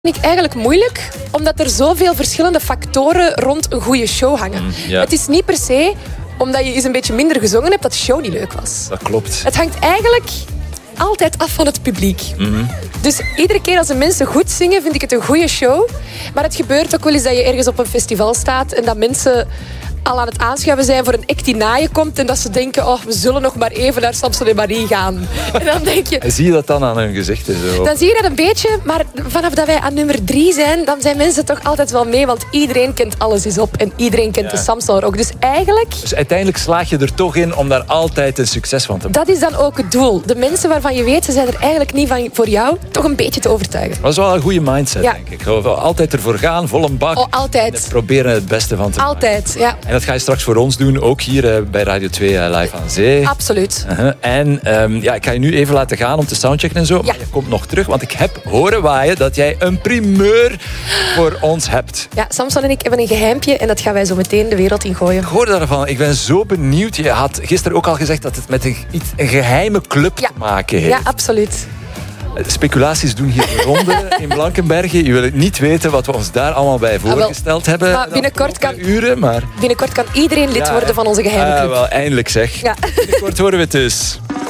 vind ik eigenlijk moeilijk, omdat er zoveel verschillende factoren rond een goede show hangen. Ja. Het is niet per se omdat je eens een beetje minder gezongen hebt dat de show niet leuk was. Dat klopt. Het hangt eigenlijk altijd af van het publiek. Dus iedere keer als de mensen goed zingen, vind ik het een goede show. Maar het gebeurt ook wel eens dat je ergens op een festival staat en dat mensen al aan het aanschuiven zijn voor een act die na je komt en dat ze denken, oh, we zullen nog maar even naar Samson en Marie gaan. En dan denk je... En zie je dat dan aan hun gezichten? Zo? Dan zie je dat een beetje, maar vanaf dat wij aan nummer 3 zijn, dan zijn mensen toch altijd wel mee, want iedereen kent Alles is op en iedereen kent de Samson Rock. Dus eigenlijk... Dus uiteindelijk slaag je er toch in om daar altijd een succes van te maken. Dat is dan ook het doel. De mensen waarvan je weet, ze zijn er eigenlijk niet van voor jou, toch een beetje te overtuigen. Dat is wel een goede mindset, Ja. denk ik. Gewoon altijd ervoor gaan, vol een bak. Oh, altijd. En proberen het beste van te maken. Altijd, ja. En dat ga je straks voor ons doen, ook hier bij Radio 2 Live aan Zee. Absoluut. En ik ga je nu even laten gaan om te soundchecken en zo. Ja. Maar je komt nog terug, want ik heb horen waaien dat jij een primeur voor ons hebt. Ja, Samson en ik hebben een geheimpje en dat gaan wij zo meteen de wereld in gooien. Ik hoor daarvan. Ik ben zo benieuwd. Je had gisteren ook al gezegd dat het met een geheime club te maken heeft. Ja, absoluut. Speculaties doen hier de ronde in Blankenberge. Je wil het niet weten wat we ons daar allemaal bij voorgesteld hebben. Maar binnenkort kan- uren, maar... Binnenkort kan iedereen lid worden van onze geheime club. Wel, eindelijk zeg. Ja. Binnenkort horen we het dus.